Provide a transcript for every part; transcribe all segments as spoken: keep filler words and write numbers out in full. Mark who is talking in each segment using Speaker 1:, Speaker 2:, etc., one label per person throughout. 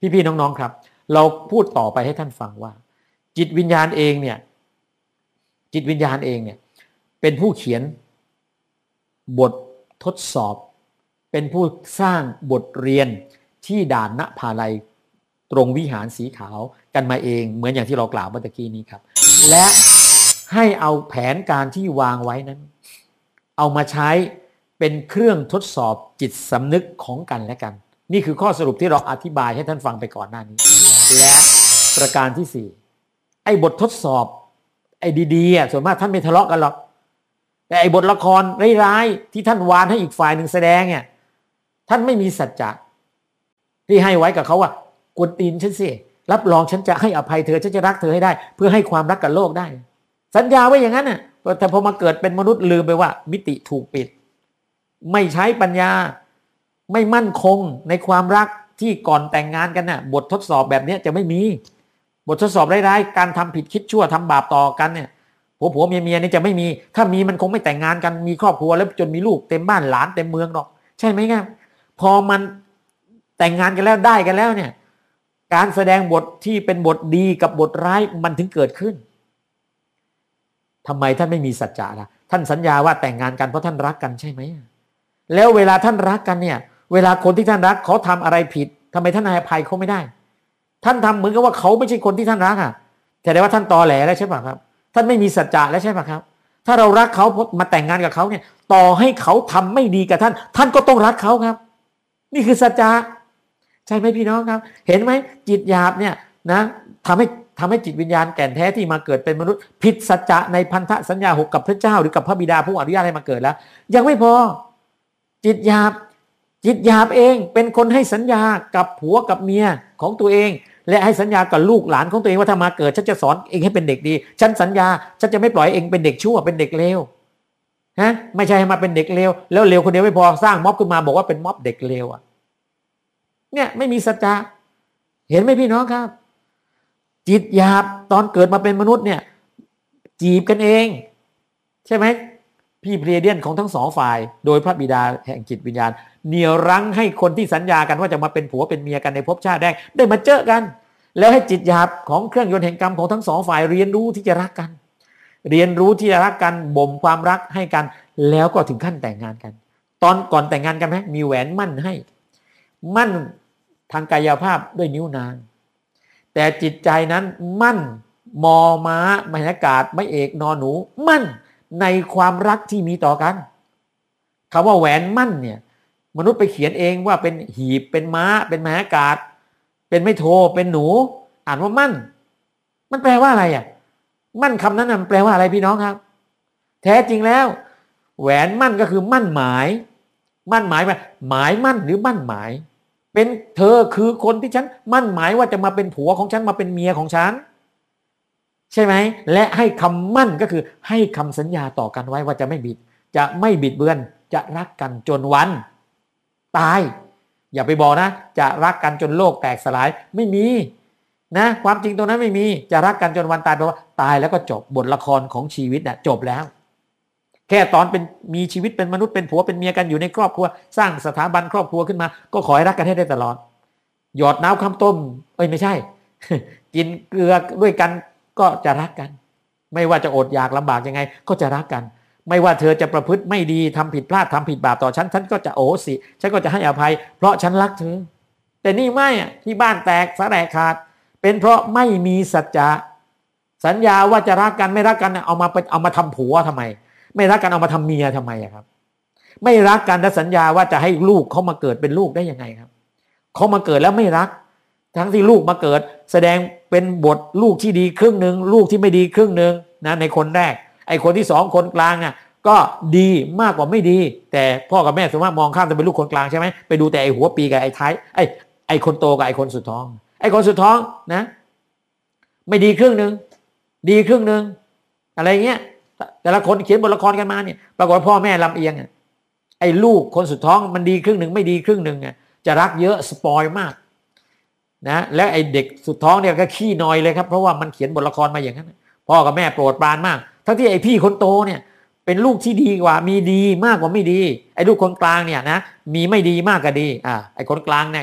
Speaker 1: พี่ๆน้องๆครับเราพูดต่อไปให้ท่านฟังว่าจิตวิญญาณเองเนี่ยจิตวิญญาณเองเนี่ยเป็นผู้เขียนบททดสอบเป็นผู้สร้างบทเรียนที่ด่านณภาลัยตรงวิหารสีขาวกันมาเองเหมือนอย่างที่เรากล่าวเมื่อกี้นี้ครับและให้เอาแผนการที่วางไว้นั้นเอามาใช้เป็นเครื่องทดสอบจิตสำนึกของกันและกันนี่คือข้อสรุปที่เราอธิบายให้ท่านฟังไปก่อนหน้านี้และประการที่สี่ไอ้บททดสอบไอ้ดีๆอ่ะส่วนมากท่านไม่ทะเลาะกันหรอกแต่ไอ้บทละครร้ายๆที่ท่านวานให้อีกฝ่ายหนึ่งแสดงเนี่ยท่านไม่มีสัจจะที่ให้ไว้กับเขาว่ากวนตีนฉันสิรับรองฉันจะให้อภัยเธอฉันจะรักเธอให้ได้เพื่อให้ความรักกับโลกได้สัญญาไว้อย่างนั้นน่ะแต่พอมาเกิดเป็นมนุษย์ลืมไปว่ามิติถูกปิดไม่ใช้ปัญญาไม่มั่นคงในความรักที่ก่อนแต่งงานกันน่ะบททดสอบแบบนี้จะไม่มีบททดสอบร้ายๆการทำผิดคิดชั่วทำบาปต่อกันเนี่ยผัวผัวเมียเมียนี่จะไม่มีถ้ามีมันคงไม่แต่งงานกันมีครอบครัวแล้วจนมีลูกเต็มบ้านหลานเต็มเมืองหรอกใช่ไหมครับพอมันแต่งงานกันแล้วได้กันแล้วเนี่ยการแสดงบทที่เป็นบทดีกับบทร้ายมันถึงเกิดขึ้นทำไมท่านไม่มีสัจจะล่ะท่านสัญญาว่าแต่งงานกันเพราะท่านรักกันใช่ไหมแล้วเวลาท่านรักกันเนี่ยเวลาคนที่ท่านรักเขาทำอะไรผิดทำไมท่านให้อภัยเขาไม่ได้ท่านทำเหมือนกับว่าเขาไม่ใช่คนที่ท่านรักอ่ะแต่ได้ว่าท่านตอแหลแล้วใช่ป่ะครับท่านไม่มีสัจจะแล้วใช่ป่ะครับถ้าเรารักเขามาแต่งงานกับเขาเนี่ยต่อให้เขาทำไม่ดีกับท่านท่านก็ต้องรักเขาครับนี่คือสัจจะใช่ไหมพี่น้องครับเห็นไหมจิตหยาบเนี่ยนะทำให้ทำให้จิตวิญญาณแก่นแท้ที่มาเกิดเป็นมนุษย์ผิดสัจจะในพันธสัญญาหกกับพระเจ้าหรือกับพระบิดาผู้อนุญาตให้มาเกิดแล้วยังไม่พอจิตหยาบจิตหยาบเองเป็นคนให้สัญญากับผัวกับเมียของตัวเองและให้สัญญากับลูกหลานของตัวเองว่าถ้ามาเกิดฉันจะสอนเองให้เป็นเด็กดีฉันสัญญาฉันจะไม่ปล่อยเองเป็นเด็กชั่วเป็นเด็กเลวฮะไม่ใช่ให้มาเป็นเด็กเลวแล้วเลวคนเดียวไม่พอสร้างม็อบขึ้นมาบอกว่าเป็นม็อบเด็กเลวอ่ะเนี่ยไม่มีสัจจะเห็นไหมพี่น้องครับจิตหยาบตอนเกิดมาเป็นมนุษย์เนี่ยจีบกันเองใช่ไหมพี่เพลียเดียนของทั้งสองฝ่ายโดยพระบิดาแห่งจิตวิญญาณเหนี่ยวรั้งให้คนที่สัญญากันว่าจะมาเป็นผัวเป็นเมียกันในภพชาติได้ได้มาเจอกันแล้วให้จิตหยาบของเครื่องยนต์แห่งกรรมของทั้งสองฝ่ายเรียนรู้ที่จะรักกันเรียนรู้ที่จะรักกันบ่มความรักให้กันแล้วก็ถึงขั้นแต่งงานกันตอนก่อนแต่งงานกันไหมมีแหวนมั่นให้มั่นทางกายภาพด้วยนิ้วนางแต่จิตใจนั้นมั่นมอม้ามหากาศไม่เอกนอหนูมั่นในความรักที่มีต่อกันคำว่าแหวนมั่นเนี่ยมนุษย์ไปเขียนเองว่าเป็นหีบเป็นม้าเป็นมหากาศเป็นไม่โทเป็นหนูอ่านว่ามั่นมันแปลว่าอะไรอ่ะมั่นคำนั้นมันแปลว่าอะไรพี่น้องครับแท้จริงแล้วแหวนมั่นก็คือมั่นหมายมั่นหมายไปหมายมั่นหรือมั่นหมายเป็นเธอคือคนที่ฉันมั่นหมายว่าจะมาเป็นผัวของฉันมาเป็นเมียของฉันใช่ไหมและให้คำมั่นก็คือให้คำสัญญาต่อกันไว้ว่าจะไม่บิดจะไม่บิดเบือนจะรักกันจนวันตายอย่าไปบอกนะจะรักกันจนโลกแตกสลายไม่มีนะความจริงตรงนั้นไม่มีจะรักกันจนวันตายแปลว่าตายแล้วก็จบบทละครของชีวิตน่ะจบแล้วแค่ตอนเป็นมีชีวิตเป็นมนุษย์เป็นผัวเป็นเมียกันอยู่ในครอบครัวสร้างสถาบันครอบครัวขึ้นมาก็ขอให้รักกันให้ได้ตลอดหยอดน้ำข้าวต้มเอ้ยไม่ใช่ กินเกลือด้วยกันก็จะรักกันไม่ว่าจะอดอยากลำบากยังไงก็จะรักกันไม่ว่าเธอจะประพฤติไม่ดีทำผิดพลาดทำผิดบาปต่อฉันฉันก็จะโอสิฉันก็จะให้อภัยเพราะฉันรักเธอแต่นี่ไม่อ่ะที่บ้านแตกสลายขาดเป็นเพราะไม่มีสัจจะสัญญาว่าจะรักกันไม่รักกันเอามาเอามาทำผัวทำไมไม่รักกันเอามาทำเมียทำไมอะครับไม่รักกันและสัญญาว่าจะให้ลูกเขามาเกิดเป็นลูกได้ยังไงครับเขามาเกิดแล้วไม่รักทั้งที่ลูกมาเกิดแสดงเป็นบทลูกที่ดีครึ่งนึงลูกที่ไม่ดีครึ่งนึงนะในคนแรกไอ้คนที่สองคนกลางอ่ะก็ดีมากกว่าไม่ดีแต่พ่อกับแม่สมมติมองข้ามจะเป็นลูกคนกลางใช่ไหมไปดูแต่ไอ้หัวปีกับไอ้ท้ายไอ้ไอ้คนโตกับไอ้คนสุดท้องไอ้คนสุดท้องนะไม่ดีครึ่งนึงดีครึ่งนึงอะไรเงี้ยแต่ละคนเขียนบทละครกันมาเนี่ยปรากฏพ่อแม่ลำเอียงอ่ะไอ้ลูกคนสุดท้องมันดีครึ่งนึงไม่ดีครึ่งนึงอ่ะจะรักเยอะสปอยมากนะแล้วไอ้เด็กสุดท้องเนี่ยก็ขี้นอยเลยครับเพราะว่ามันเขียนบทละครมาอย่างนั้นพ่อกับแม่โปรดปรานมากทั้งที่ไอ้พี่คนโตเนี่ยเป็นลูกที่ดีกว่ามีดีมากกว่าไม่ดีไอ้ลูกคนกลางเนี่ยนะมีไม่ดีมากกว่าดีอ่าไอ้คนกลางเนี่ยก็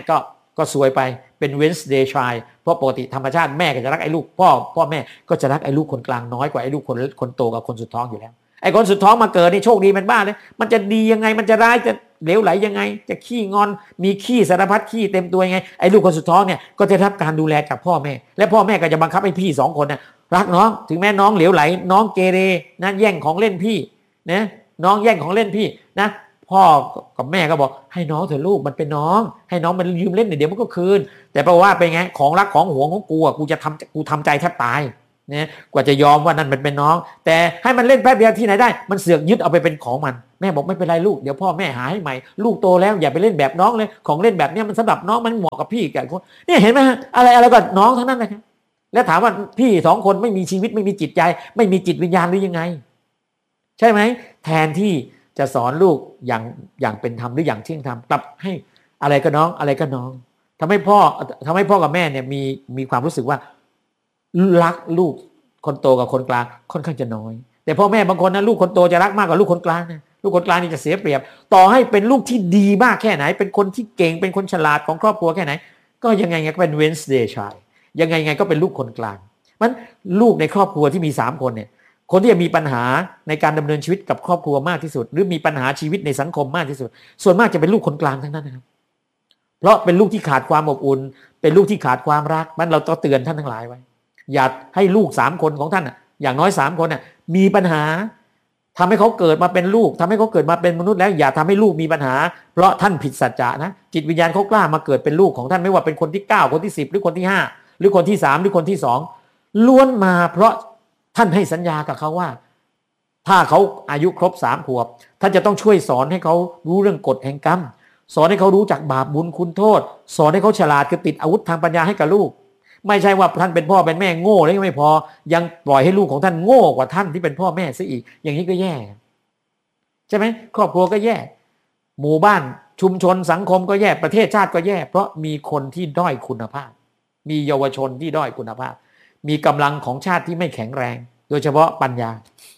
Speaker 1: ก็สวยไปเป็น Wednesday child เพราะปกติธรรมชาติแม่ก็จะรักไอ้ลูกพ่อพ่อแม่ก็จะรักไอ้ลูกคนกลางน้อยกว่าไอ้ลูกคนคนโตกับคนสุดท้องอยู่แล้วไอ้คนสุดท้องมาเกิดนี่โชคดีเป็นบ้าเลยมันจะดียังไงมันจะร้ายจะเหลวไหลยังไงจะขี้งอนมีขี้สารพัดขี้เต็มตัวยังไงไอ้ลูกคนสุดท้องเนี่ยก็จะรับการดูแลจากพ่อแม่และพ่อแม่ก็จะบังคับให้พี่สองคนน่ะรักน้องถึงแม้น้องเหลวไหลน้องเกเรนะแย่งของเล่นพี่นะน้องแย่งของเล่นพี่นะพ่อกับแม่ก็บอกให้น้องเถอะลูกมันเป็นน้องให้น้องมันยืมเล่นเดี๋ยวมันก็คืนแต่แปลว่าเป็นไงของรักของหวงของกูอ่ะกูจะทำกูทำใจแทบตายเนี่ยกว่าจะยอมว่านั่นมันเป็นน้องแต่ให้มันเล่นแป๊บเดียวที่ไหนได้มันเสือกยึดเอาไปเป็นของมันแม่บอกไม่เป็นไรลูกเดี๋ยวพ่อแม่หาให้ใหม่ลูกโตแล้วอย่าไปเล่นแบบน้องเลยของเล่นแบบนี้มันสำหรับน้องมันเหมาะกับพี่กับคนเนี่ยเห็นไหมฮะอะไรอะไรก็น้องทั้งนั้นเลยครับแล้วถามว่าพี่สองคนไม่มีชีวิตไม่มีจิตใจไม่มีจิตวิญญาณหรือยังไงใช่ไหมแทนที่จะสอนลูกอย่างอย่างเป็นธรรมหรืออย่างเที่ยงธรรมกลับให้อะไรก็น้องอะไรก็น้องทำให้พ่อทำให้พ่อกับแม่เนี่ยมีมีความรู้สึกว่ารักลูกคนโตกับคนกลางค่อนข้างจะน้อยแต่พ่อแม่บางคนนะลูกคนโตจะรักมากกว่าลูกคนกลางนะลูกคนกลางนี่จะเสียเปรียบต่อให้เป็นลูกที่ดีมากแค่ไหนเป็นคนที่เก่งเป็นคนฉลาดของครอบครัวแค่ไหนก็ยังไงไงก็เป็น Wednesday child ยังไงไงก็เป็นลูกคนกลางมันลูกในครอบครัวที่มีสามคนเนี่ยคนที่จะมีปัญหาในการดำเนินชีวิตกับครอบครัวมากที่สุดหรือมีปัญหาชีวิตในสังคมมากที่สุดส่วนมากจะเป็นลูกคนกลางทั้งนั้นนะครับเพราะเป็นลูกที่ขาดความอบอุ่นเป็นลูกที่ขาดความรักมันเราต้องเตือนท่านทั้งหลายไว้อย่าให้ลูกสามคนของท่านอ่ะอย่างน้อยสามคนอ่ะมีปัญหาทำให้เขาเกิดมาเป็นลูกทำให้เขาเกิดมาเป็นมนุษย์แล้วอย่าทำให้ลูกมีปัญหาเพราะท่านผิดสัจจะนะจิตวิญญาณเขากล้ามาเกิดเป็นลูกของท่านไม่ว่าเป็นคนที่เก้าคนที่สิบหรือคนที่ห้าหรือคนที่สามหรือคนที่สองล้วนมาเพราะท่านให้สัญญากับเขาว่าถ้าเขาอายุครบสามขวบท่านจะต้องช่วยสอนให้เขารู้เรื่องกฎแห่งกรรมสอนให้เขารู้จักบาปบุญคุณโทษสอนให้เขาฉลาดคือติดอาวุธทางปัญญาให้กับลูกไม่ใช่ว่าท่านเป็นพ่อเป็นแม่โง่แล้วยังไม่พอยังปล่อยให้ลูกของท่านโง่กว่าท่านที่เป็นพ่อแม่ซะอีกอย่างนี้ก็แย่ใช่ไหมครอบครัวก็แย่หมู่บ้านชุมชนสังคมก็แย่ประเทศชาติก็แย่เพราะมีคนที่ด้อยคุณภาพมีเยาวชนที่ด้อยคุณภาพมีกำลังของชาติที่ไม่แข็งแรงโดยเฉพาะปัญญา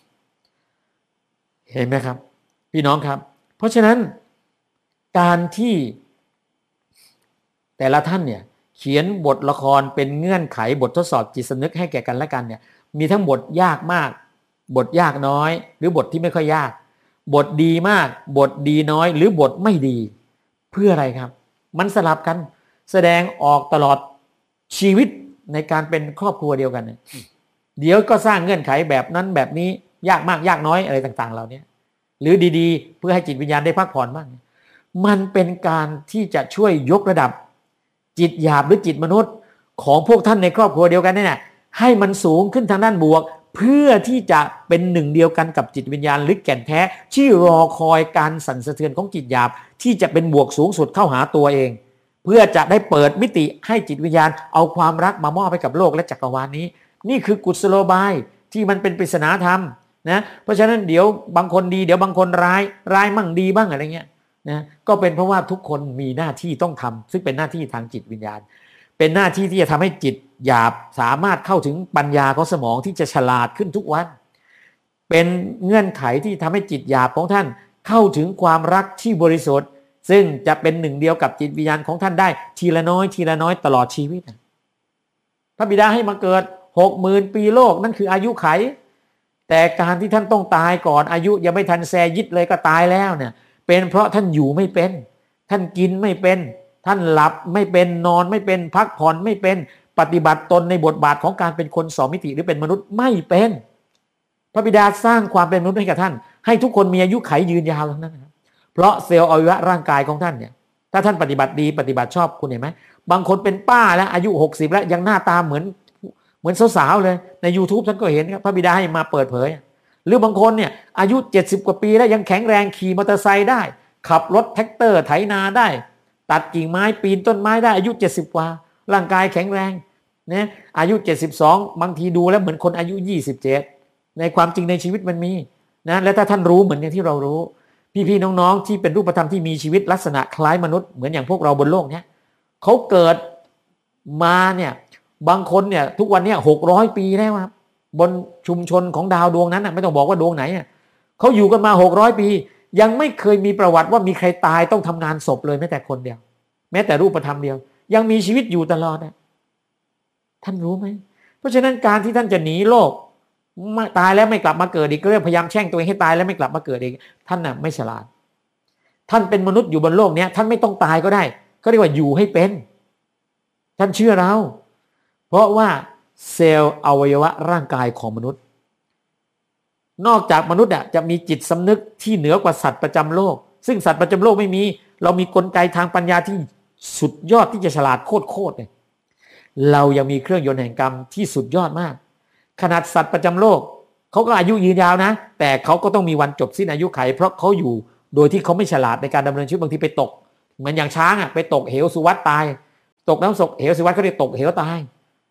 Speaker 1: เห็นไหมครับพี่น้องครับเพราะฉะนั้นการที่แต่ละท่านเนี่ยเขียนบทละครเป็นเงื่อนไขบททดสอบจิตสำนึกให้แก่กันและกันเนี่ยมีทั้งบทยากมากบทยากน้อยหรือบทที่ไม่ค่อยยากบทดีมากบทดีน้อยหรือบทไม่ดีเพื่ออะไรครับมันสลับกันแสดงออกตลอดชีวิตในการเป็นครอบครัวเดียวกันเนี่ยเดี๋ยวก็สร้างเงื่อนไขแบบนั้นแบบนี้ยากมากยากน้อยอะไรต่างๆเหล่านี้หรือดีๆเพื่อให้จิตวิญญาณได้พักผ่อนบ้างมันเป็นการที่จะช่วยยกระดับจิตหยาบหรือจิตมนุษย์ของพวกท่านในครอบครัวเดียวกันเนี่ยให้มันสูงขึ้นทางด้านบวกเพื่อที่จะเป็นหนึ่งเดียวกันกับจิตวิญญาณหรือแก่นแท้ที่รอคอยการสั่นสะเทือนของจิตหยาบที่จะเป็นบวกสูงสุดเข้าหาตัวเองเพื่อจะได้เปิดมิติให้จิตวิญญาณเอาความรักมามอบให้กับโลกและจักรวาลนี้นี่คือกุศโลบายที่มันเป็นปริศนาธรรมนะเพราะฉะนั้นเดี๋ยวบางคนดีเดี๋ยวบางคนร้ายร้ายมั่งดีบ้างอะไรเงี้ยนะก็เป็นเพราะว่าทุกคนมีหน้าที่ต้องทำซึ่งเป็นหน้าที่ทางจิตวิญญาณเป็นหน้าที่ที่จะทำให้จิตหยาบสามารถเข้าถึงปัญญาของสมองที่จะฉลาดขึ้นทุกวันเป็นเงื่อนไขที่ทำให้จิตหยาบของท่านเข้าถึงความรักที่บริสุทธิ์ซึ่งจะเป็นหนึ่งเดียวกับจิตวิญญาณของท่านได้ทีละน้อยทีละน้อยตลอดชีวิตพระบิดาให้มาเกิดหกหมื่นปีโลกนั่นคืออายุไขแต่การที่ท่านต้องตายก่อนอายุยังไม่ทันแซยิดเลยก็ตายแล้วเนี่ยเป็นเพราะท่านอยู่ไม่เป็นท่านกินไม่เป็นท่านหลับไม่เป็นนอนไม่เป็นพักผ่อนไม่เป็นปฏิบัติตนในบทบาทของการเป็นคนสองมิติหรือเป็นมนุษย์ไม่เป็นพระบิดาสร้างความเป็นมนุษย์ให้กับท่านให้ทุกคนมีอายุไขยืนยาวทั้งนั้นนะครับเพราะเซลล์อวัยวะร่างกายของท่านเนี่ยถ้าท่านปฏิบัติดีปฏิบัติชอบคุณเห็นไหมบางคนเป็นป้าแล้วอายุหกสิบแล้วยังหน้าตาเหมือนเหมือนสาวๆเลยใน YouTube ท่านก็เห็นครับพระบิดาให้มาเปิดเผยหรือบางคนเนี่ยอายุเจ็ดสิบกว่าปีแล้วยังแข็งแรงขี่มอเตอร์ไซค์ได้ขับรถแท็กเตอร์ไถนาได้ตัดกิ่งไม้ปีนต้นไม้ได้อายุเจ็ดสิบกว่าร่างกายแข็งแรงเนี่ยอายุเจ็ดสิบสองบางทีดูแล้วเหมือนคนอายุยี่สิบเจ็ดในความจริงในชีวิตมันมีนะและถ้าท่านรู้เหมือนอย่างที่เรารู้พี่ๆน้องๆที่เป็นรูปธรรมที่มีชีวิตลักษณะคล้ายมนุษย์เหมือนอย่างพวกเราบนโลกเนี้ยเขาเกิดมาเนี่ยบางคนเนี่ยทุกวันนี้หกร้อยปีแล้วครับบนชุมชนของดาวดวงนั้นนะไม่ต้องบอกว่าดวงไหนอ่ะเขาอยู่กันมาหกร้อยปียังไม่เคยมีประวัติว่ามีใครตายต้องทำงานศพเลยแม้แต่คนเดียวแม้แต่รูปธรรมเดียวยังมีชีวิตอยู่ตลอดนะท่านรู้ไหมเพราะฉะนั้นการที่ท่านจะหนีโลกตายแล้วไม่กลับมาเกิดอีกก็เรื่องพยายามแช่งตัวเองให้ตายแล้วไม่กลับมาเกิดอีกท่านน่ะไม่ฉลาดท่านเป็นมนุษย์อยู่บนโลกนี้ท่านไม่ต้องตายก็ได้ก็เรียกว่าอยู่ให้เป็นท่านเชื่อเราเพราะว่าเซลล์อวัยวะร่างกายของมนุษย์นอกจากมนุษย์อ่ะจะมีจิตสำนึกที่เหนือกว่าสัตว์ประจำโลกซึ่งสัตว์ประจำโลกไม่มีเรามีกลไกทางปัญญาที่สุดยอดที่จะฉลาดโคตรๆเลยเรายังมีเครื่องยนต์แห่งกรรมที่สุดยอดมากขนาดสัตว์ประจำโลกเขาก็อายุยืนยาวนะแต่เขาก็ต้องมีวันจบสิ้นอายุไขเพราะเขาอยู่โดยที่เขาไม่ฉลาดในการดำเนินชีวิตบางทีไปตกเหมือนอย่างช้างอ่ะไปตกเหวสุวัฏตายตกน้ำศกเหวสุวัฏเขาเรียกตกเหวตาย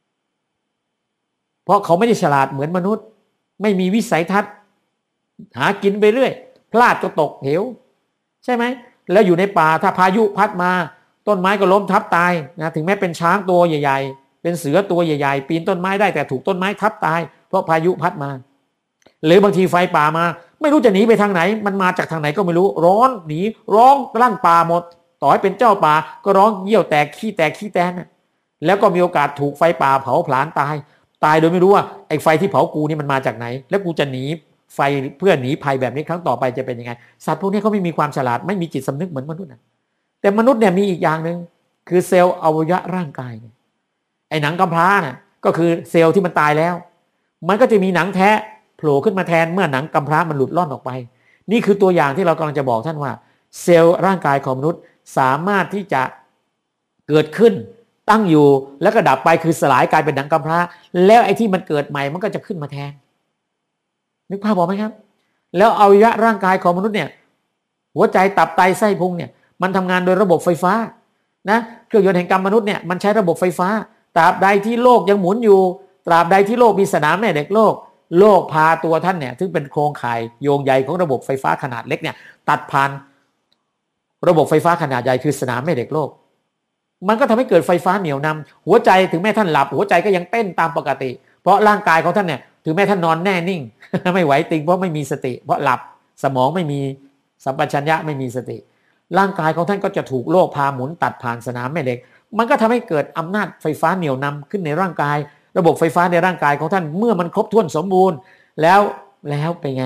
Speaker 1: เพราะเขาไม่ได้ฉลาดเหมือนมนุษย์ไม่มีวิสัยทัศน์หากินไปเรื่อยพลาดก็ตกเหวใช่ไหมแล้วอยู่ในป่าถ้าพายุพัดมาต้นไม้ก็ล้มทับตายนะถึงแม้เป็นช้างตัวใหญ่ๆเป็นเสือตัวใหญ่ๆปีนต้นไม้ได้แต่ถูกต้นไม้ทับตายเพราะพายุพัดมาหรือบางทีไฟป่ามาไม่รู้จะหนีไปทางไหนมันมาจากทางไหนก็ไม่รู้ร้อนหนีร้องลั่นป่าหมดต่อให้เป็นเจ้าป่าก็ร้องเยี่ยวแตกขี้แตกขี้แตนแล้วก็มีโอกาสถูกไฟป่าเผาผลาญตายตายโดยไม่รู้ว่าไอ้ไฟที่เผากูนี่มันมาจากไหนแล้วกูจะหนีไฟเพื่อหนีภัยแบบนี้ครั้งต่อไปจะเป็นยังไงสัตว์พวกนี้เขาไม่มีความฉลาดไม่มีจิตสำนึกเหมือนมนุษย์นะแต่มนุษย์เนี่ยมีอีกอย่างหนึ่งคือเซลล์อวัยวะร่างกายเนี่ยไอ้หนังกำพร้าน่ะก็คือเซลล์ที่มันตายแล้วมันก็จะมีหนังแท้โผล่ขึ้นมาแทนเมื่อหนังกำพร้ามันหลุดล่อนออกไปนี่คือตัวอย่างที่เรากำลังจะบอกท่านว่าเซลล์ร่างกายของมนุษย์สามารถที่จะเกิดขึ้นตั้งอยู่แล้วก็ดับไปคือสลายกลายเป็นหนังกำพร้าแล้วไอ้ที่มันเกิดใหม่มันก็จะขึ้นมาแทนนึกภาพออกไหมครับแล้วอวัยวะร่างกายของมนุษย์เนี่ยหัวใจตับไตไส้พุงเนี่ยมันทำงานโดยระบบไฟฟ้านะเครื่องยนต์แห่งกรรมมนุษย์เนี่ยมันใช้ระบบไฟฟ้าตราบใดที่โลกยังหมุนอยู่ตราบใดที่โลกมีสนามแม่เหล็กโลกโลกพาตัวท่านเนี่ยซึ่งเป็นโครงข่ายโยงใยของระบบไฟฟ้าขนาดเล็กเนี่ยตัดผ่านระบบไฟฟ้าขนาดใหญ่คือสนามแม่เหล็กโลกมันก็ทำให้เกิดไฟฟ้าเหนี่ยวนำหัวใจถึงแม้ท่านหลับหัวใจก็ยังเต้นตามปกติเพราะร่างกายของท่านเนี่ยถึงแม้ท่านนอนแน่นิ่ง ไม่ไหวติงเพราะไม่มีสติเพราะหลับสมองไม่มีสัมปชัญญะไม่มีสติร่างกายของท่านก็จะถูกโลกพาหมุนตัดผ่านสนามแม่เหล็กมันก็ทำให้เกิดอำนาจไฟฟ้าเหนี่ยวนำขึ้นในร่างกายระบบไฟฟ้าในร่างกายของท่านเมื่อมันครบถ้วนสมบูรณ์แล้วแล้วเป็นไง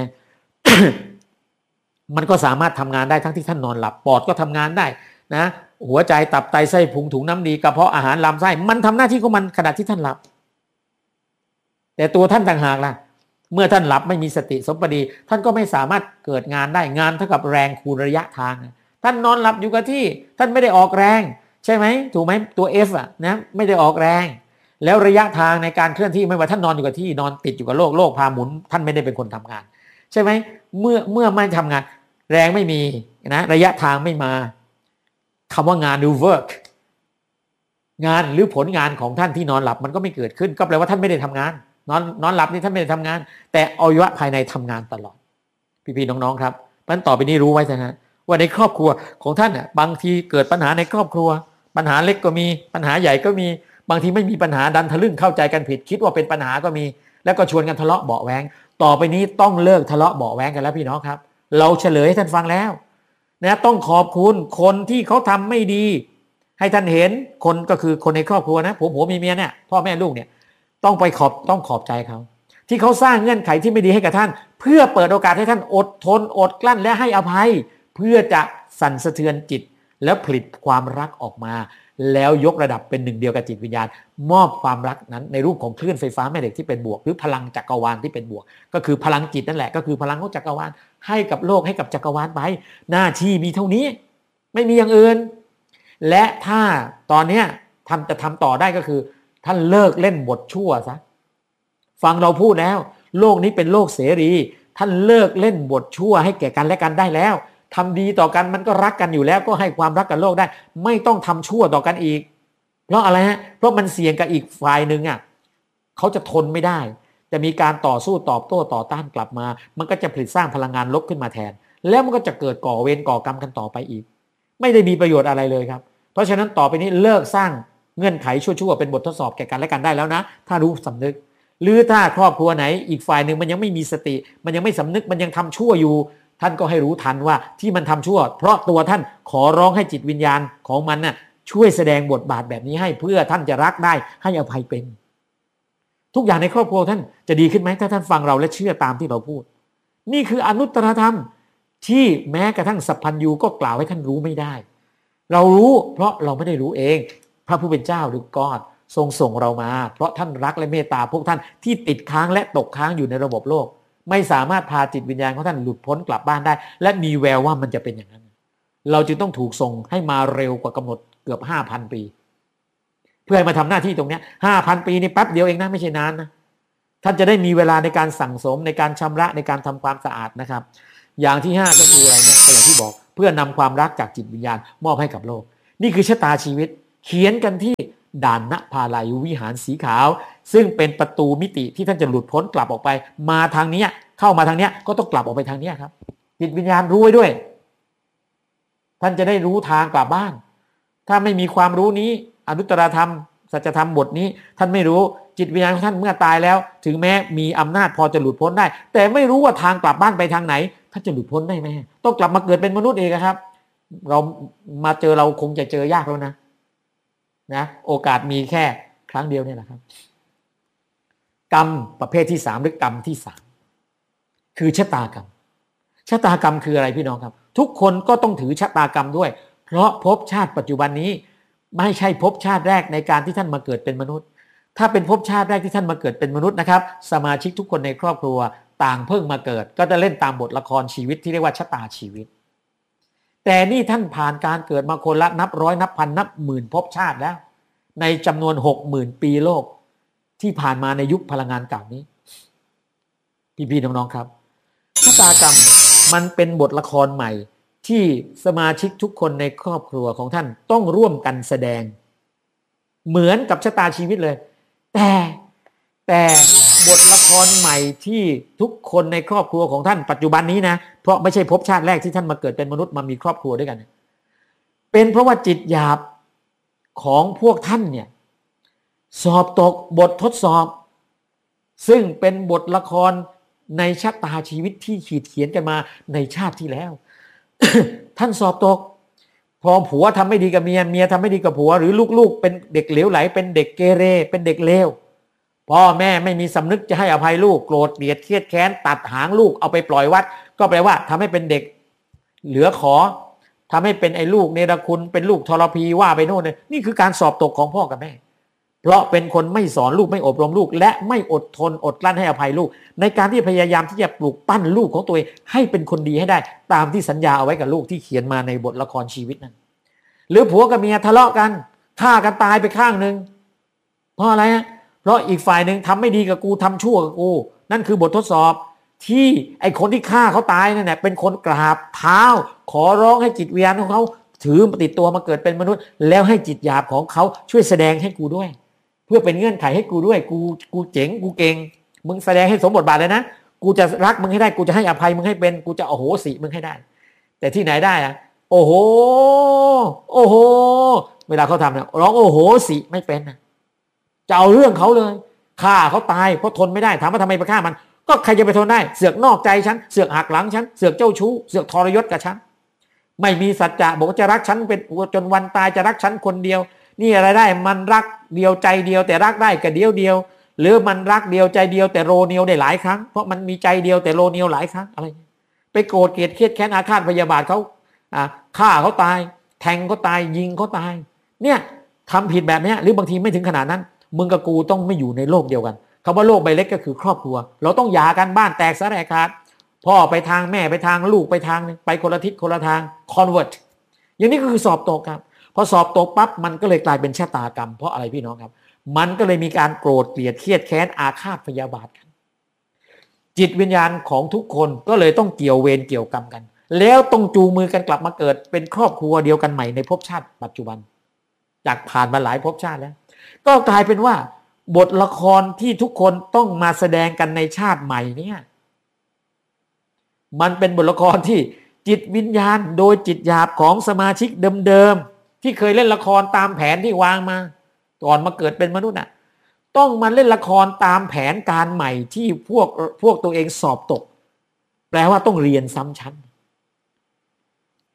Speaker 1: มันก็สามารถทำงานได้ทั้งที่ท่านนอนหลับปอดก็ทำงานได้นะหัวใจตับไตไส้พุงถุงน้ำดีกระเพาะอาหารลำไส้มันทำหน้าที่ของมันขณะที่ท่านหลับแต่ตัวท่านต่างหากล่ะเมื่อท่านหลับไม่มีสติสมปดีท่านก็ไม่สามารถเกิดงานได้งานเท่ากับแรงคูณระยะทางท่านนอนหลับอยู่กับที่ท่านไม่ได้ออกแรงใช่ไหมถูกไหมตัว F อ่ะนะไม่ได้ออกแรงแล้วระยะทางในการเคลื่อนที่ไม่ว่าท่านนอนอยู่กับที่นอนติดอยู่กับโลกโลกพาหมุนท่านไม่ได้เป็นคนทำงานใช่ไหมเมื่อเมื่อไม่ทำงานแรงไม่มีนะระยะทางไม่มาคำว่างานหรือ work งานหรือผลงานของท่านที่นอนหลับมันก็ไม่เกิดขึ้นก็แปลว่าท่านไม่ได้ทำงานนอนนอนหลับนี่ท่านไม่ได้ทำงานแต่อวัยวะภายในทำงานตลอดพี่ๆน้องๆครับเพราะฉะนั้นต่อไปนี้รู้ไว้นะฮะว่าในครอบครัวของท่านน่ะบางทีเกิดปัญหาในครอบครัวปัญหาเล็กก็มีปัญหาใหญ่ก็มีบางทีไม่มีปัญหาดันทะลึ่งเข้าใจกันผิดคิดว่าเป็นปัญหาก็มีแล้วก็ชวนกันทะเลาะเบาะแว้งต่อไปนี้ต้องเลิกทะเลาะเบาะแว้งกันแล้วพี่น้องครับเราเฉลยให้ท่านฟังแล้วนะต้องขอบคุณคนที่เขาทำไม่ดีให้ท่านเห็นคนก็คือคนในครอบครัวนะผมผัวเมียเนี่ยพ่อแม่ลูกเนี่ยต้องไปขอบต้องขอบใจเขาที่เขาสร้างเงื่อนไขที่ไม่ดีให้กับท่านเพื่อเปิดโอกาสให้ท่านอดทนอดกลั้นและให้อภัยเพื่อจะสั่นสะเทือนจิตแล้วผลิตความรักออกมาแล้วยกระดับเป็นหนึ่งเดียวกับจิตวิญญาณมอบความรักนั้นในรูปของคลื่นไฟฟ้าแม่เหล็กที่เป็นบวกหรือพลังจักรวาลที่เป็นบวกก็คือพลังจิตนั่นแหละก็คือพลังของจักรวาลให้กับโลกให้กับจักรวาลไปหน้าที่มีเท่านี้ไม่มีอย่างอื่นและถ้าตอนนี้ทำจะทำต่อได้ก็คือท่านเลิกเล่นบทชั่วซะฟังเราพูดแล้วโลกนี้เป็นโลกเสรีท่านเลิกเล่นบทชั่วให้แก่กันและกันได้แล้วทำดีต่อกันมันก็รักกันอยู่แล้วก็ให้ความรักกันโลกได้ไม่ต้องทำชั่วต่อกันอีกเพราะอะไรฮะเพราะมันเสี่ยงกับอีกฝ่ายหนึ่งอ่ะเขาจะทนไม่ได้จะมีการต่อสู้ตอบโต้ต่อต้านกลับมามันก็จะผลิตสร้างพลังงานลบขึ้นมาแทนแล้วมันก็จะเกิดก่อเวรก่อกรรมกันต่อไปอีกไม่ได้มีประโยชน์อะไรเลยครับเพราะฉะนั้นต่อไปนี้เลิกสร้างเงื่อนไขชั่วๆเป็นบททดสอบแก่กันและกันได้แล้วนะถ้ารู้สำนึกหรือถ้าครอบครัวไหนอีกฝ่ายหนึ่งมันยังไม่มีสติมันยังไม่สำนึกมันยังทำชั่วอยู่ท่านก็ให้รู้ทันว่าที่มันทำชั่วเพราะตัวท่านขอร้องให้จิตวิญญาณของมันน่ะช่วยแสดงบทบาทแบบนี้ให้เพื่อท่านจะรักได้ให้อภัยเป็นทุกอย่างในครอบครัวท่านจะดีขึ้นไหมถ้าท่านฟังเราและเชื่อตามที่เราพูดนี่คืออนุตตรธรรมที่แม้กระทั่งสัพพัญญูก็กล่าวให้ท่านรู้ไม่ได้เรารู้เพราะเราไม่ได้รู้เองพระผู้เป็นเจ้าหรือกอดทรงส่งเรามาเพราะท่านรักและเมตตาพวกท่านที่ติดค้างและตกค้างอยู่ในระบบโลกไม่สามารถพาจิตวิญญาณของท่านหลุดพ้นกลับบ้านได้และมีแววว่ามันจะเป็นอย่างนั้นเราจึงต้องถูกส่งให้มาเร็วกว่ากำหนดเกือบ ห้าพัน ปีเพื่อให้มาทำหน้าที่ตรงนี้ ห้าพัน ปีนี่แป๊บเดียวเองนะไม่ใช่นานนะท่านจะได้มีเวลาในการสั่งสมในการชำระในการทำความสะอาดนะครับอย่างที่ห้าก็คืออะไรนะก็อย่างที่บอกเพื่อนำความรักจากจิตวิญญาณมอบให้กับโลกนี่คือชะตาชีวิตเขียนกันที่ด่านณภาลายุวิหารสีขาวซึ่งเป็นประตูมิติที่ท่านจะหลุดพ้นกลับออกไปมาทางนี้เข้ามาทางนี้ก็ต้องกลับออกไปทางนี้ครับจิตวิญญาณรู้ไว้ด้วยท่านจะได้รู้ทางกลับบ้านถ้าไม่มีความรู้นี้อนุตตรธรรมสัจธรรมบทนี้ท่านไม่รู้จิตวิญญาณของท่านเมื่อตายแล้วถึงแม้มีอำนาจพอจะหลุดพ้นได้แต่ไม่รู้ว่าทางกลับบ้านไปทางไหนท่านจะหลุดพ้นได้ไหมต้องกลับมาเกิดเป็นมนุษย์เองครับเรามาเจอเราคงจะเจอยากแล้วนะนะโอกาสมีแค่ครั้งเดียวเนี่ยแหละครับกรรมประเภทที่สามหรือกรรมที่สามคือชะตากรรมชะตากรรมคืออะไรพี่น้องครับทุกคนก็ต้องถือชะตากรรมด้วยเพราะภพชาติปัจจุบันนี้ไม่ใช่ภพชาติแรกในการที่ท่านมาเกิดเป็นมนุษย์ถ้าเป็นภพชาติแรกที่ท่านมาเกิดเป็นมนุษย์นะครับสมาชิกทุกคนในครอบครัวต่างเพิ่งมาเกิดก็จะเล่นตามบทละครชีวิตที่เรียกว่าชะตาชีวิตแต่นี่ท่านผ่านการเกิดมาคนละนับร้อยนับพันนับหมื่นภพชาติแล้วในจำนวน หกหมื่น ปีโลกที่ผ่านมาในยุคพลังงานเก่านี้พี่ๆน้องๆครับชะตากรรมมันเป็นบทละครใหม่ที่สมาชิกทุกคนในครอบครัวของท่านต้องร่วมกันแสดงเหมือนกับชะตาชีวิตเลยแต่แต่บทละครใหม่ที่ทุกคนในครอบครัวของท่านปัจจุบันนี้นะเพราะไม่ใช่ภพชาติแรกที่ท่านมาเกิดเป็นมนุษย์มามีครอบครัวด้วยกันเป็นเพราะว่าจิตหยาบของพวกท่านเนี่ยสอบตกบททดสอบซึ่งเป็นบทละครในชะตาชีวิตที่ขีดเขียนกันมาในชาติที่แล้ว ท่านสอบตกพอผัวทำไม่ดีกับเมียเมียทำไม่ดีกับผัวหรือลูกๆเป็นเด็กเหลวไหลเป็นเด็กเกเรเป็นเด็กเลวพ่อแม่ไม่มีสำนึกจะให้อภัยลูกโกรธเกลียดเครียดแค้นตัดหางลูกเอาไปปล่อยวัดก็แปลว่าทำให้เป็นเด็กเหลือขอทำให้เป็นไอ้ลูกเนรคุณเป็นลูกทรพีว่าไปโน่นเลยนี่คือการสอบตกของพ่อกับแม่เพราะเป็นคนไม่สอนลูกไม่อบรมลูกและไม่อดทนอดกลั้นให้อภัยลูกในการที่พยายามที่จะปลูกปั้นลูกของตัวเองให้เป็นคนดีให้ได้ตามที่สัญญาเอาไว้กับลูกที่เขียนมาในบทละครชีวิตนั้นหรือผัวกับเมียทะเลาะกันฆ่ากันตายไปข้างหนึ่งเพราะอะไรฮะเพราะอีกฝ่ายหนึ่งทำไม่ดีกับกูทำชั่วกับกูนั่นคือบททดสอบที่ไอคนที่ฆ่าเขาตายนั่นแหละเป็นคนกราบเท้าขอร้องให้จิตวิญญาณของเขาถือติดตัวมาเกิดเป็นมนุษย์แล้วให้จิตหยาบของเขาช่วยแสดงให้กูด้วยเพื่อเป็นเงื่อนไขให้กูด้วยกูกูเจ๋งกูเก่งมึงแสดงให้สมบทบาทเลยนะกูจะรักมึงให้ได้กูจะให้อภัยมึงให้เป็นกูจะโอโหสิมึงให้ได้แต่ที่ไหนได้อะโอ้โหโอ้โหเวลาเขาทำเนี่ยร้องโอ้โหสิไม่เป็นนะจะเอาเรื่องเขาเลยฆ่าเขาตายเพราะทนไม่ได้ถามว่าทำไมไปฆ่ามันก็ใครจะไปทนได้เสือกนอกใจฉันเสือกหักหลังฉันเสือกเจ้าชู้เสือกทรยศกับฉันไม่มีสัจจะบอกว่าจะรักฉันเป็นจนวันตายจะรักฉันคนเดียวนี่อะไรได้มันรักเดียวใจเดียวแต่รักได้กับเดียวเดียวหรือมันรักเดียวใจเดียวแต่โรเนียวได้หลายครั้งเพราะมันมีใจเดียวแต่โรเนียวหลายครั้งอะไรไปโกรธเกลียดเครียดแค้นอาฆาตพยาบาทเขาอ่าฆ่าเขาตายแทงเขาตายยิงเขาตายเนี่ยทำผิดแบบนี้หรือบางทีไม่ถึงขนาดนั้นมึงกับกูต้องไม่อยู่ในโลกเดียวกันคำว่าโลกใบเล็กก็คือครอบครัวเราต้องหย่ากันบ้านแตกสลายขาดพ่อไปทางแม่ไปทางลูกไปทางนึงไปคนละทิศคนละทางคอนเวิร์ตอย่างนี้ก็คือสอบตกครับพอสอบตกปั๊บมันก็เลยกลายเป็นชะตากรรมเพราะอะไรพี่น้องครับมันก็เลยมีการโกรธเกลียดเครียดแค้นอาฆาตพยาบาทกันจิตวิญญาณของทุกคนก็เลยต้องเกี่ยวเวรเกี่ยวกรรมกันแล้วต้องจูงมือกันกลับมาเกิดเป็นครอบครัวเดียวกันใหม่ในภพชาติปัจจุบันจากผ่านมาหลายภพชาติแล้วก็กลายเป็นว่าบทละครที่ทุกคนต้องมาแสดงกันในชาติใหม่เนี่ยมันเป็นบทละครที่จิตวิญญาณโดยจิตหยาบของสมาชิกเดิมๆที่เคยเล่นละครตามแผนที่วางมาก่อนมาเกิดเป็นมนุษย์น่ะต้องมาเล่นละครตามแผนการใหม่ที่พวกพวกตัวเองสอบตกแปลว่าต้องเรียนซ้ำชั้น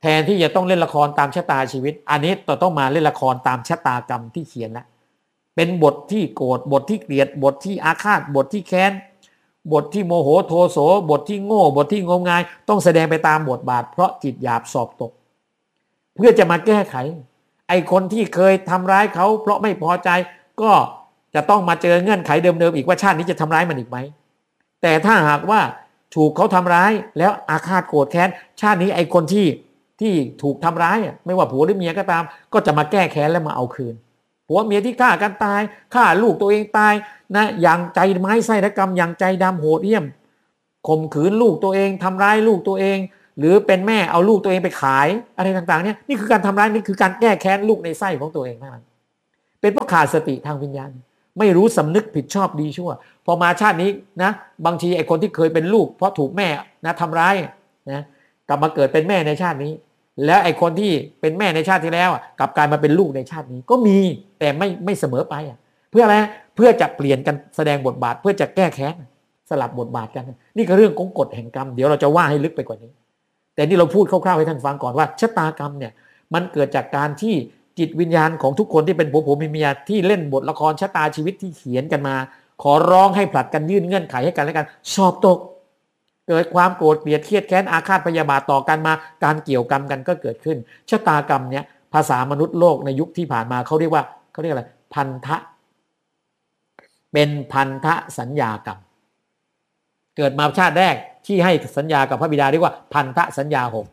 Speaker 1: แทนที่จะต้องเล่นละครตามชะตาชีวิตอันนี้ต่อต้องมาเล่นละครตามชะตากรรมที่เขียนแล้วเป็นบทที่โกรธบทที่เกลียดบทที่อาฆาตบทที่แค้นบทที่โมโหโทโสบทที่โง่บทที่งมงายต้องแสดงไปตามบทบาทเพราะจิตหยาบสอบตกเพื่อจะมาแก้ไขไอ้คนที่เคยทำร้ายเขาเพราะไม่พอใจก็จะต้องมาเจอเงื่อนไขเดิมๆอีกว่าชาตินี้จะทำร้ายมันอีกไหมแต่ถ้าหากว่าถูกเขาทำร้ายแล้วอาฆาตโกรธแค้นชาตินี้ไอ้คนที่ที่ถูกทำร้ายไม่ว่าผัวหรือเมียก็ตามก็จะมาแก้แค้นและมาเอาคืนผัวเมียที่ฆ่ากันตายฆ่าลูกตัวเองตายนะอย่างใจไม้ไส้ระกรรมอย่างใจดำโหดเหี้ยมข่มขืนลูกตัวเองทำร้ายลูกตัวเองหรือเป็นแม่เอาลูกตัวเองไปขายอะไรต่างๆเนี่ยนี่คือการทำร้ายนี่คือการแก้แค้นลูกในไส้ของตัวเองนั่นเป็นเพราะขาดสติทางวิญญาณไม่รู้สำนึกผิดชอบดีชั่วพอมาชาตินี้นะบางทีไอ้คนที่เคยเป็นลูกเพราะถูกแม่นะทำร้ายนะกลับมาเกิดเป็นแม่ในชาตินี้แล้วไอ้คนที่เป็นแม่ในชาติที่แล้วกลับกลายมาเป็นลูกในชาตินี้ก็มีแต่ไม่ไม่เสมอไปเพื่ออะไรเพื่อจะเปลี่ยนกันแสดงบทบาทเพื่อจะแก้แค้นสลับบทบาทกันนี่ก็เรื่องของกฎแห่งกรรมเดี๋ยวเราจะว่าให้ลึกไปกว่านี้แต่นี่เราพูดคร่าวๆให้ท่านฟังก่อนว่าชะตากรรมเนี่ยมันเกิดจากการที่จิตวิญญาณของทุกคนที่เป็นผัวผัวเมียที่เล่นบทละครชะตาชีวิตที่เขียนกันมาขอร้องให้ผลัดกันยื่นเงื่อนไขให้กันและกันสอบตกเกิดความโกรธเกลียดเครียดแค้นอาฆาตพยาบาทต่อกันมาการเกี่ยวกรรมกันก็เกิดขึ้นชะตากรรมเนี่ยภาษามนุษย์โลกในยุคที่ผ่านมาเขาเรียกว่าเขาเรียกอะไรพันธะเป็นพันธสัญญากรรมเกิดมาชาติแรกที่ให้สัญญากับพระบิดาเรียกว่าพันธสัญญาหก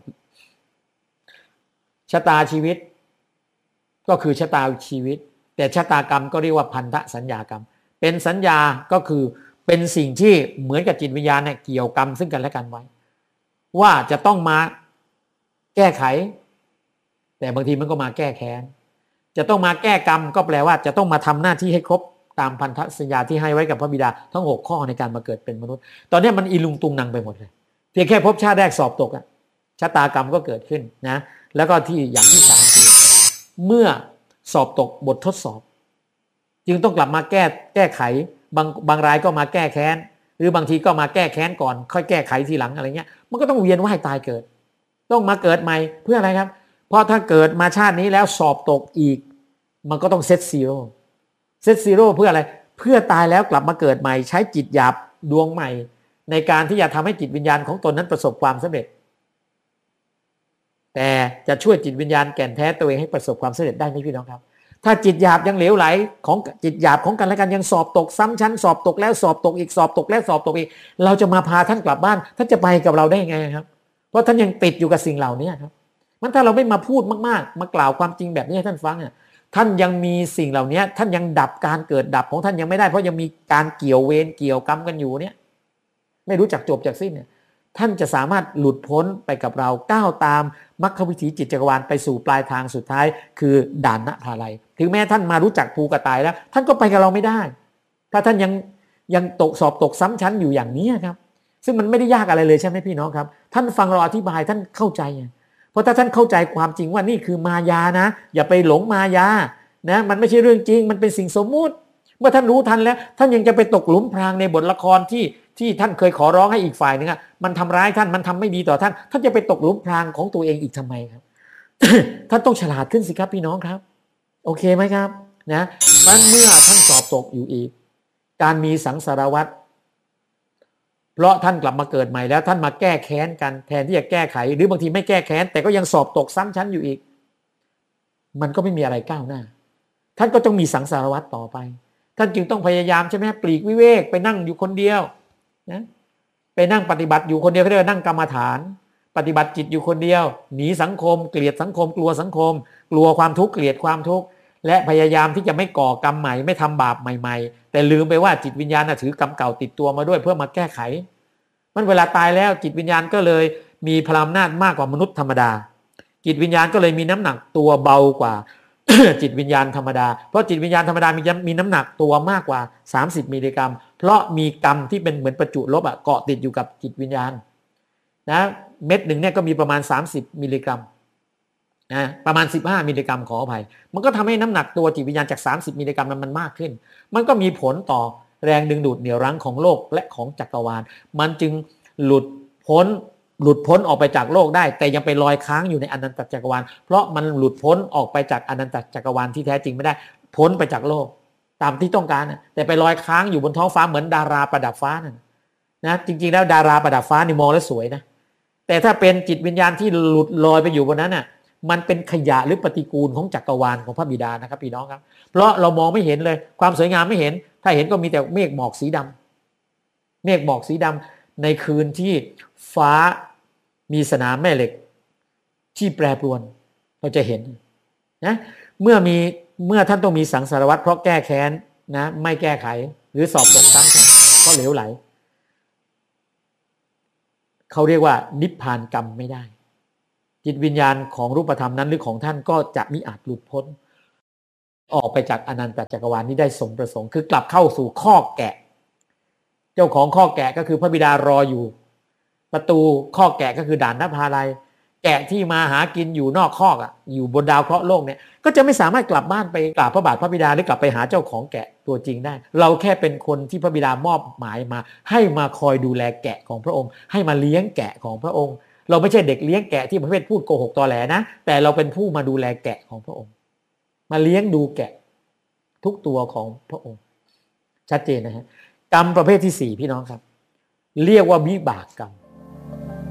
Speaker 1: ชะตาชีวิตก็คือชะตาชีวิตแต่ชะตากรรมก็เรียกว่าพันธสัญญากรรมเป็นสัญญาก็คือเป็นสิ่งที่เหมือนกับจิตวิญญาณเนี่ยเกี่ยวกรรมซึ่งกันและกันไว้ว่าจะต้องมาแก้ไขแต่บางทีมันก็มาแก้แค้นจะต้องมาแก้กรรมก็แปลว่าจะต้องมาทำหน้าที่ให้ครบตามพันธสัญญาที่ให้ไว้กับพระบิดาทั้งหกข้อในการมาเกิดเป็นมนุษย์ตอนนี้มันอีลุงตุงนังไปหมดเลยเพียงแค่พบชาติแรกสอบตกอะชะตากรรมก็เกิดขึ้นนะแล้วก็ที่อย่างที่สามคือเมื่อสอบตกบททดสอบจึงต้องกลับมาแก้แก้ไขบางบางรายก็มาแก้แค้นหรือบางทีก็มาแก้แค้นก่อนค่อยแก้ไขทีหลังอะไรเงี้ยมันก็ต้องเวียนว่ายตายเกิดต้องมาเกิดใหม่เพื่ออะไรครับเพราะถ้าเกิดมาชาตินี้แล้วสอบตกอีกมันก็ต้องเซตซีโร่เซตซีโร่เพื่ออะไรเพื่อตายแล้วกลับมาเกิดใหม่ใช้จิตหยาบดวงใหม่ในการที่จะทำให้จิตวิญญาณของตนนั้นประสบความสำเร็จแต่จะช่วยจิตวิญญาณแก่นแท้ตัวเองให้ประสบความสำเร็จได้ไหมพี่น้องครับถ้าจิตหยาบยังเหลวไหลของจิตหยาบของกันและกันยังสอบตกซ้ำชั้นสอบตกแล้วสอบตกอีกสอบตกแล้วสอบตกอีกเราจะมาพาท่านกลับบ้านท่านจะไปกับเราได้ยังไงครับเพราะท่านยังติดอยู่กับสิ่งเหล่านี้ครับมันถ้าเราไม่มาพูดมากๆมากล่าวความจริงแบบนี้ให้ท่านฟังอ่ะท่านยังมีสิ่งเหล่านี้ท่านยังดับการเกิดดับของท่านยังไม่ได้เพราะยังมีการเกี่ยวเวรเกี่ยวกรรมกันอยู่เนี่ยไม่รู้จักจบจากสิ้นเนี่ยท่านจะสามารถหลุดพ้นไปกับเราก้าวตามมรรควิถีจิตจักรวาลไปสู่ปลายทางสุดท้ายคือด่านณภาลัยถึงแม้ท่านมารู้จักภูกระต่ายแล้วท่านก็ไปกับเราไม่ได้ถ้าท่านยังยังตกสอบตกซ้ำชั้นอยู่อย่างนี้ครับซึ่งมันไม่ได้ยากอะไรเลยใช่ไหมพี่น้องครับท่านฟังเราอธิบายท่านเข้าใจเพราะถ้าท่านเข้าใจความจริงว่านี่คือมายานะอย่าไปหลงมายานะมันไม่ใช่เรื่องจริงมันเป็นสิ่งสมมุติเมื่อท่านรู้ทันแล้วท่านยังจะไปตกหลุมพรางในบทละครที่ที่ท่านเคยขอร้องให้อีกฝ่ายนึงอ่ะมันทำร้ายท่านมันทำไม่ดีต่อท่านท่านจะไปตกหลุมพรางของตัวเองอีกทำไมครับ ท่านต้องฉลาดขึ้นสิครับพี่น้องครับโอเคไหมครับนะมันเมื่อท่านสอบตกอยู่อีกการมีสังสารวัฏเพราะท่านกลับมาเกิดใหม่แล้วท่านมาแก้แค้นกันแทนที่จะแก้ไขหรือบางทีไม่แก้แค้นแต่ก็ยังสอบตกซ้ำชั้นอยู่อีกมันก็ไม่มีอะไรก้าวหน้าท่านก็ต้องมีสังสารวัฏต่อไปท่านจึงต้องพยายามใช่ไหมปลีกวิเวกไปนั่งอยู่คนเดียวนะไปนั่งปฏิบัติอยู่คนเดียวเขาเรียกว่านั่งกรรมฐานปฏิบัติจิตอยู่คนเดียวหนีสังคมเกลียดสังคมกลัวสังคมกลัวความทุกข์เกลียดความทุกข์และพยายามที่จะไม่ก่อกรรมใหม่ไม่ทำบาปใหม่ๆแต่ลืมไปว่าจิตวิญญาณถือกรรมเก่าติดตัวมาด้วยเพื่อมาแก้ไขมันเวลาตายแล้วจิตวิญญาณก็เลยมีพลังอำนาจมากกว่ามนุษย์ธรรมดาจิตวิญญาณก็เลยมีน้ำหนักตัวเบากว่า จิตวิญญาณธรรมดาเพราะจิตวิญญาณธรรมดามีมีน้ำหนักตัวมากกว่าสามสิบมิลลิกรัมเพราะมีกรรมที่เป็นเหมือนประจุลบอะเกาะติดอยู่กับจิตวิญญาณนะเม็ดหนึ่งเนี่ยก็มีประมาณสามสิบมิลลิกรัมนะประมาณสิบห้ามิลลิกรัมขออภัยมันก็ทำให้น้ำหนักตัวจิตวิญญาณจากสามสิบมิลลิกรัมนั้นมันมากขึ้นมันก็มีผลต่อแรงดึงดูดเหนี่ยวรั้งของโลกและของจักรวาลมันจึงหลุดพ้นหลุดพ้นออกไปจากโลกได้แต่ยังไปลอยค้างอยู่ในอนันตจักรวาลเพราะมันหลุดพ้นออกไปจากอนันตจักรวาลที่แท้จริงไม่ได้พ้นไปจากโลกตามที่ต้องการนะแต่ไปลอยค้างอยู่บนท้องฟ้าเหมือนดาราประดับฟ้านั่นนะจริงๆแล้วดาราประดับฟ้านี่มองแล้วสวยนะแต่ถ้าเป็นจิตวิญญาณที่หลุดลอยไปอยู่บนนั้นน่ะมันเป็นขยะหรือปฏิกูลของจักรวาลของพระบิดานะครับพี่น้องครับเพราะเรามองไม่เห็นเลยความสวยงามไม่เห็นถ้าเห็นก็มีแต่เมฆหมอกสีดำเมฆหมอกสีดำในคืนที่ฟ้ามีสนามแม่เหล็กที่แปรปรวนเราจะเห็นนะเมื่อมีเมื่อท่านต้องมีสังสารวัตรเพราะแก้แค้นนะไม่แก้ไขหรือสอบตกซ้ำเพราะเหลวไหลเขาเรียกว่านิพพานกรรมไม่ได้จิตวิญญาณของรูปธรรมนั้นหรือของท่านก็จะมิอาจหลุดพ้นออกไปจากอนันตจักรวาลนี้ได้สมประสงค์คือกลับเข้าสู่ข้อแกะเจ้าของข้อแกะก็คือพระบิดารออยู่ประตูข้อแกะก็คือด่านนภาลัยแกะที่มาหากินอยู่นอกคอกอ่ะอยู่บนดาวเคราะห์โลกเนี่ยก็จะไม่สามารถกลับบ้านไปกราบพระบาทพระบิดาหรือกลับไปหาเจ้าของแกะตัวจริงได้เราแค่เป็นคนที่พระบิดามอบหมายมาให้มาคอยดูแลแกะของพระองค์ให้มาเลี้ยงแกะของพระองค์เราไม่ใช่เด็กเลี้ยงแกะที่ประเภทพูดโกหกตอแหลนะแต่เราเป็นผู้มาดูแลแกะของพระองค์มาเลี้ยงดูแกะทุกตัวของพระองค์ชัดเจนนะฮะกรรมประเภทที่สี่พี่น้องครับเรียกว่าวิบากกรรม